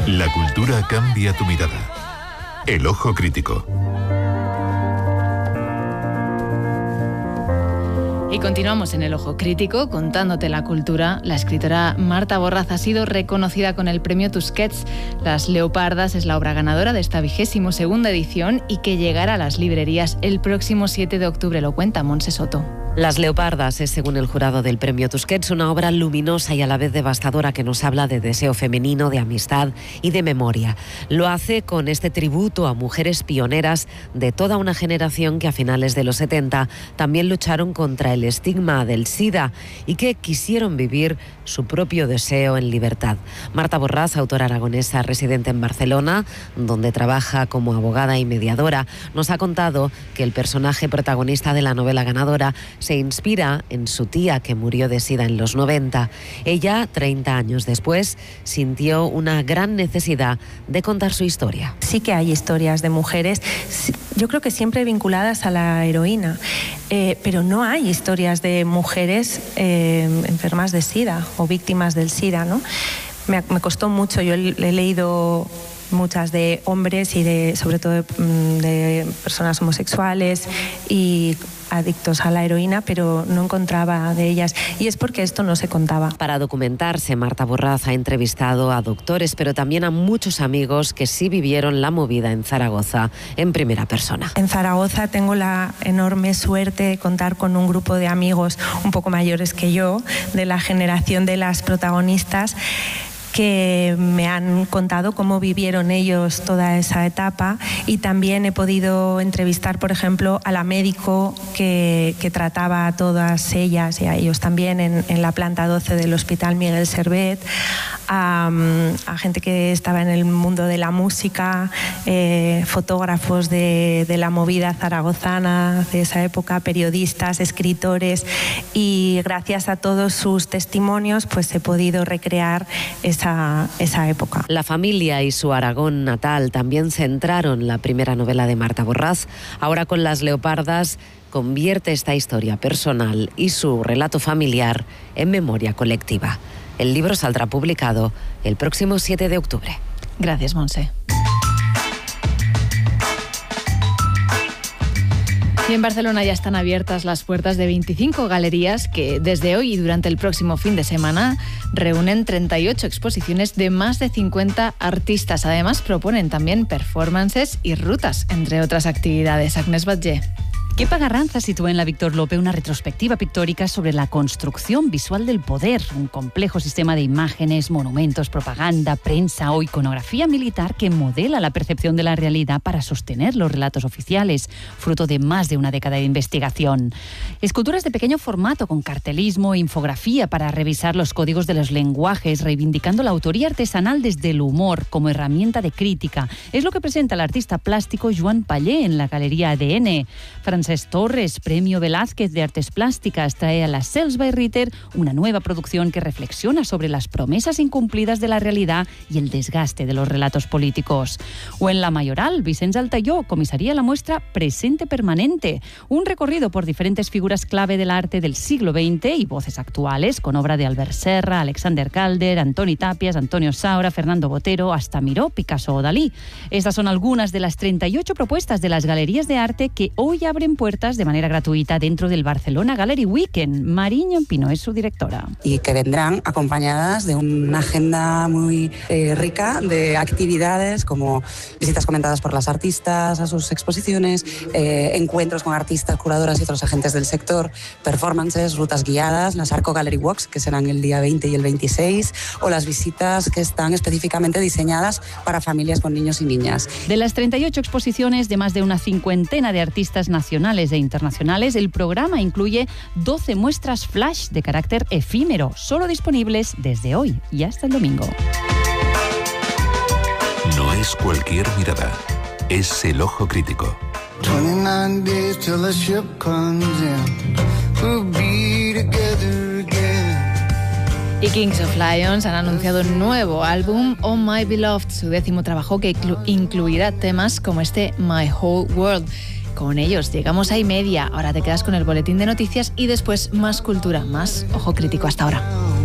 La cultura cambia tu mirada. El ojo crítico. Y continuamos en el ojo crítico contándote la cultura. La escritora Marta Borraz ha sido reconocida con el premio Tusquets. Las Leopardas es la obra ganadora de esta 22ª edición y que llegará a las librerías el próximo 7 de octubre. Lo cuenta Montse Soto. Las Leopardas es, según el jurado del premio Tusquets, una obra luminosa y a la vez devastadora que nos habla de deseo femenino, de amistad y de memoria. Lo hace con este tributo a mujeres pioneras de toda una generación que a finales de los 70 también lucharon contra el estigma del SIDA y que quisieron vivir su propio deseo en libertad. Marta Borraz, autora aragonesa residente en Barcelona, donde trabaja como abogada y mediadora, nos ha contado que el personaje protagonista de la novela ganadora se inspira en su tía que murió de SIDA en los 90. Ella, 30 años después, sintió una gran necesidad de contar su historia. Sí que hay historias de mujeres, yo creo que siempre vinculadas a la heroína, pero no hay historias de mujeres enfermas de SIDA o víctimas del SIDA, ¿no? Me costó mucho, yo he leído muchas de hombres y sobre todo de personas homosexuales y adictos a la heroína, pero no encontraba de ellas. Y es porque esto no se contaba. Para documentarse, Marta Borraz ha entrevistado a doctores, pero también a muchos amigos que sí vivieron la movida en Zaragoza en primera persona. En Zaragoza tengo la enorme suerte de contar con un grupo de amigos un poco mayores que yo, de la generación de las protagonistas, que me han contado cómo vivieron ellos toda esa etapa, y también he podido entrevistar, por ejemplo, a la médico que trataba a todas ellas y a ellos también en la planta 12 del Hospital Miguel Servet, a gente que estaba en el mundo de la música, fotógrafos de la movida zaragozana de esa época, periodistas, escritores, y gracias a todos sus testimonios pues he podido recrear esa época. La familia y su Aragón natal también centraron la primera novela de Marta Borraz. Ahora, con Las Leopardas, convierte esta historia personal y su relato familiar en memoria colectiva. El libro saldrá publicado el próximo 7 de octubre. Gracias, Monse. Y en Barcelona ya están abiertas las puertas de 25 galerías que desde hoy y durante el próximo fin de semana reúnen 38 exposiciones de más de 50 artistas. Además, proponen también performances y rutas, entre otras actividades. Agnès Batlle. Kepa Garranza sitúa en la Víctor Lope una retrospectiva pictórica sobre la construcción visual del poder, un complejo sistema de imágenes, monumentos, propaganda, prensa o iconografía militar que modela la percepción de la realidad para sostener los relatos oficiales, fruto de más de una década de investigación. Esculturas de pequeño formato con cartelismo e infografía para revisar los códigos de los lenguajes, reivindicando la autoría artesanal desde el humor como herramienta de crítica. Es lo que presenta el artista plástico Joan Pallé en la Galería ADN. Francesc Torres, Premio Velázquez de Artes Plásticas, trae a la Sels by Ritter una nueva producción que reflexiona sobre las promesas incumplidas de la realidad y el desgaste de los relatos políticos. O en la Mayoral, Vicenç Altaió comisaría la muestra Presente Permanente, un recorrido por diferentes figuras clave del arte del siglo XX y voces actuales, con obra de Albert Serra, Alexander Calder, Antoni Tàpies, Antonio Saura, Fernando Botero, hasta Miró, Picasso o Dalí. Estas son algunas de las 38 propuestas de las galerías de arte que hoy abren puertas de manera gratuita dentro del Barcelona Gallery Weekend. Mariño Pino es su directora. Y que vendrán acompañadas de una agenda muy rica de actividades como visitas comentadas por las artistas a sus exposiciones, encuentros con artistas, curadoras y otros agentes del sector, performances, rutas guiadas, las Arco Gallery Walks, que serán el día 20 y el 26, o las visitas que están específicamente diseñadas para familias con niños y niñas. De las 38 exposiciones de más de una cincuentena de artistas nacionales e internacionales, el programa incluye 12 muestras flash de carácter efímero, solo disponibles desde hoy y hasta el domingo. No es cualquier mirada, es el ojo crítico. 29 days till the ship comes in. We'll be together again. Y Kings of Lions han anunciado un nuevo álbum, Oh My Beloved, su 10º trabajo que incluirá temas como este My Whole World. Con ellos llegamos a 1:30. Ahora te quedas con el boletín de noticias y después más cultura, más ojo crítico. Hasta ahora.